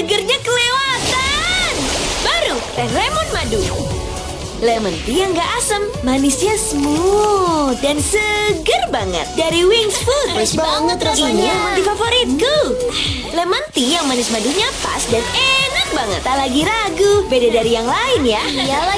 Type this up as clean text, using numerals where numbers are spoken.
segernya kelewatan. Baru teh lemon madu. Lemon tea yang gak asam, manisnya smooth dan seger banget. Dari Wings Food. Fresh banget rasanya. Ini lemon tea favoritku. Lemon tea yang manis madunya pas dan enak banget. Tak lagi ragu, beda dari yang lain ya. Iyalah